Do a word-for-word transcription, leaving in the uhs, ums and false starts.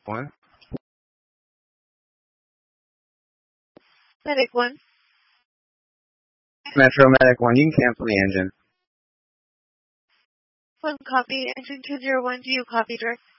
One. Medic one. Metro Medic one, you can cancel the engine. One copy. Engine two zero one, do you copy direct?